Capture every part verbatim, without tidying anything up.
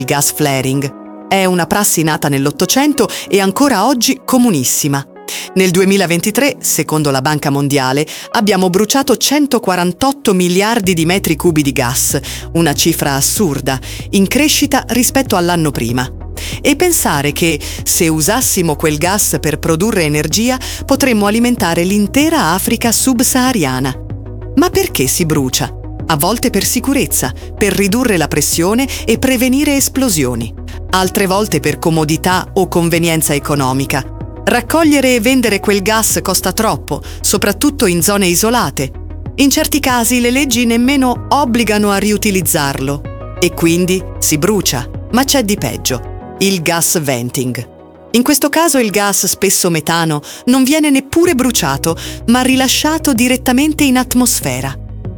Il gas flaring è una prassi nata nell'Ottocento e ancora oggi comunissima. Nel duemilaventitré, secondo la Banca Mondiale, abbiamo bruciato centoquarantotto miliardi di metri cubi di gas, una cifra assurda, in crescita rispetto all'anno prima. E pensare che, se usassimo quel gas per produrre energia, potremmo alimentare l'intera Africa subsahariana. Ma perché si brucia? A volte per sicurezza, per ridurre la pressione e prevenire esplosioni. Altre volte per comodità o convenienza economica. Raccogliere e vendere quel gas costa troppo, soprattutto in zone isolate. In certi casi le leggi nemmeno obbligano a riutilizzarlo. E quindi si brucia. Ma c'è di peggio: il gas venting. In questo caso il gas, spesso metano, non viene neppure bruciato, ma rilasciato direttamente in atmosfera.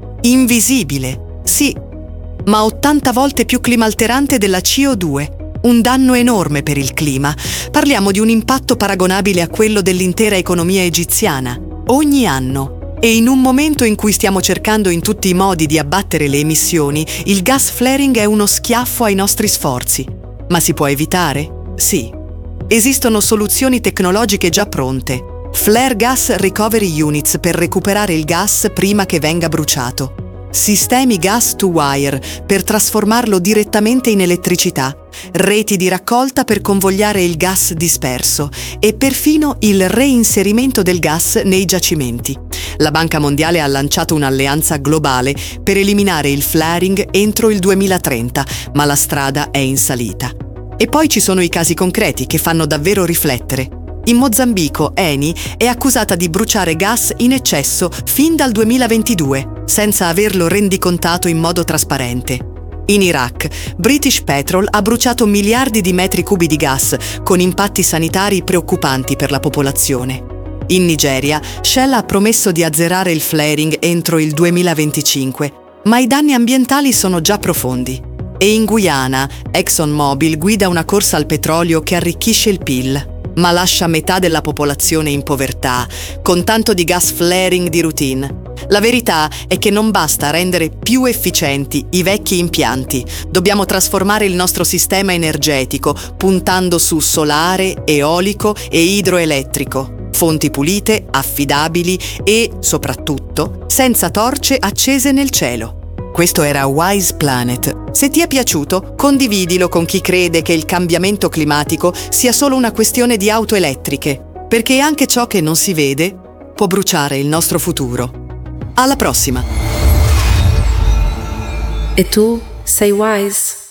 Invisibile, sì, ma ottanta volte più climalterante della C O due. Un danno enorme per il clima. Parliamo di un impatto paragonabile a quello dell'intera economia egiziana. Ogni anno. E in un momento in cui stiamo cercando in tutti i modi di abbattere le emissioni, il gas flaring è uno schiaffo ai nostri sforzi. Ma si può evitare? Sì. Esistono soluzioni tecnologiche già pronte. Flare Gas Recovery Units per recuperare il gas prima che venga bruciato. Sistemi gas to wire per trasformarlo direttamente in elettricità, reti di raccolta per convogliare il gas disperso e perfino il reinserimento del gas nei giacimenti. La Banca Mondiale ha lanciato un'alleanza globale per eliminare il flaring entro il duemilatrenta, ma la strada è in salita. E poi ci sono i casi concreti che fanno davvero riflettere. In Mozambico, Eni è accusata di bruciare gas in eccesso fin dal duemilaventidue, senza averlo rendicontato in modo trasparente. In Iraq, British Petrol ha bruciato miliardi di metri cubi di gas, con impatti sanitari preoccupanti per la popolazione. In Nigeria, Shell ha promesso di azzerare il flaring entro il duemilaventicinque, ma i danni ambientali sono già profondi. E in Guyana, ExxonMobil guida una corsa al petrolio che arricchisce il P I L. Ma lascia metà della popolazione in povertà, con tanto di gas flaring di routine. La verità è che non basta rendere più efficienti i vecchi impianti. Dobbiamo trasformare il nostro sistema energetico, puntando su solare, eolico e idroelettrico, fonti pulite, affidabili e, soprattutto, senza torce accese nel cielo. Questo era Wise Planet. Se ti è piaciuto, condividilo con chi crede che il cambiamento climatico sia solo una questione di auto elettriche, perché anche ciò che non si vede può bruciare il nostro futuro. Alla prossima! E tu sei Wise?